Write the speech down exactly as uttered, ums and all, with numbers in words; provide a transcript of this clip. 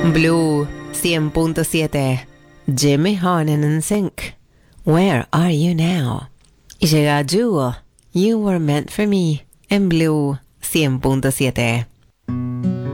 Blue cien punto siete. Jimmy Hornen and Sync. Where are you now? Y llega Jewel. You were meant for me. En Blue cien punto siete.